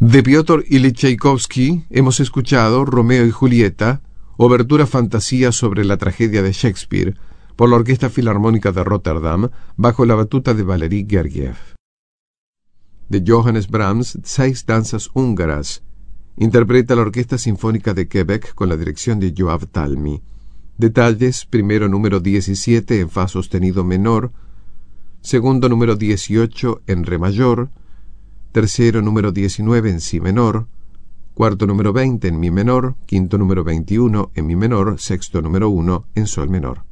De Piotr Ilich Tchaikovsky hemos escuchado Romeo y Julieta, obertura fantasía sobre la tragedia de Shakespeare, por la Orquesta Filarmónica de Rotterdam, bajo la batuta de Valery Gergiev. De Johannes Brahms, 6 danzas húngaras. Interpreta la Orquesta Sinfónica de Quebec con la dirección de Yoav Talmi. Detalles: primero número 17 en fa sostenido menor, segundo número 18 en re mayor, tercero número 19 en si menor, cuarto número 20 en mi menor, quinto número 21 en mi menor, sexto número 1 en sol menor.